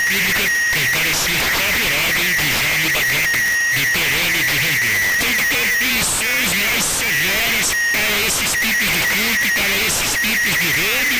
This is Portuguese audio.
pública tem parecido favorável de Jaime da Gama, litorâneo de Rondônia. Tem que ter punições mais severas para esses tipos de culto, para esses tipos de roubo